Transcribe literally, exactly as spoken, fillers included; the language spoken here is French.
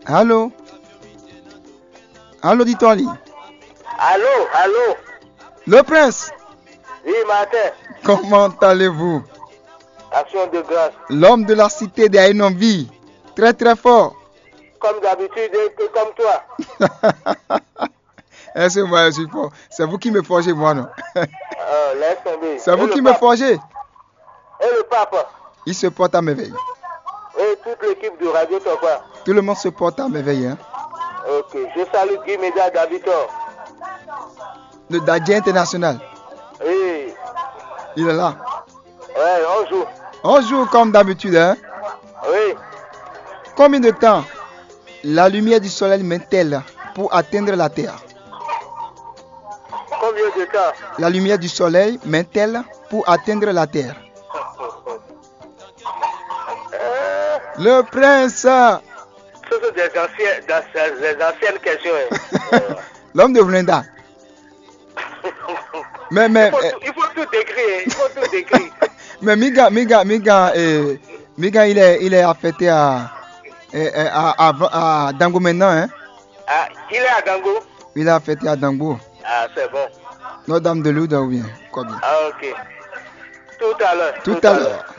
Allô? Allô, dis-toi, Ali. Allô, allô. Le prince, Oui, Martin. comment allez-vous? Action de grâce. L'homme de la cité des Aïnonvi. Très très fort. Comme d'habitude, et comme toi. Est-ce que moi je suis fort? C'est vous qui me forgez, moi, non? Euh, laisse tomber. C'est Et vous le qui me pape? forgez. Et le pape? Il se porte à merveille. Et toute l'équipe de Radio Topa. Tout le monde se porte à merveille, hein? Ok, je salue Guy Média Davitor. Le Dadji International. Oui. Il est là. Ouais, on joue. On joue comme d'habitude, hein? Oui. Combien de temps la lumière du soleil met-elle pour atteindre la terre? Combien de temps? La lumière du soleil met-elle pour atteindre la terre? Euh, Le prince. Ce sont des, anciens, des, des anciennes questions. Hein. L'homme de Vlenda. Mais, mais, il, faut tout, il faut tout décrire. Il faut tout décrire. mais Miga, Miga, Miga, eh, Miga, il est, il est affecté à, à, à, à Dango maintenant, hein? Ah, il est à Dango? Il est affecté à Dango. Ah, c'est bon. Notre-Dame de Lourdes ou bien? Ah, ok. Tout à l'heure. Tout, tout à l'heure.